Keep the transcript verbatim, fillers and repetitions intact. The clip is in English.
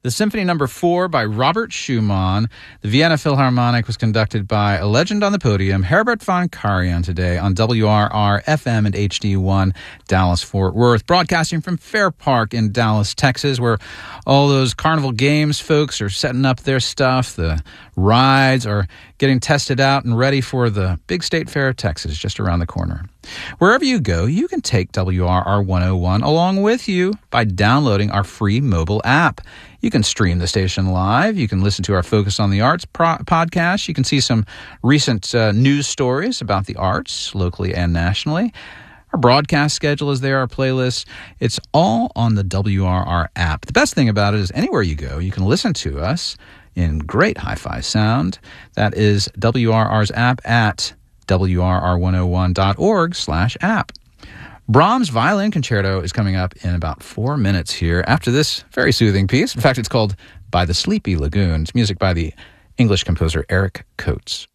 The Symphony Number Four by Robert Schumann. The Vienna Philharmonic was conducted by a legend on the podium, Herbert von Karajan, today on W R R F M and H D one, Dallas-Fort Worth, broadcasting from Fair Park in Dallas, Texas, where all those Carnival Games folks are setting up their stuff. The rides are getting tested out and ready for the big state fair of Texas just around the corner. Wherever you go, you can take W R R one oh one along with you by downloading our free mobile app. You can stream the station live. You can listen to our Focus on the Arts pro- podcast. You can see some recent uh, news stories about the arts, locally and nationally. Our broadcast schedule is there, our playlist. It's all on the W R R app. The best thing about it is anywhere you go, you can listen to us in great hi-fi sound. That is W R R's app at W R R one oh one dot org slash app. Brahms' Violin Concerto is coming up in about four minutes here after this very soothing piece. In fact, it's called By the Sleepy Lagoon. It's music by the English composer Eric Coates.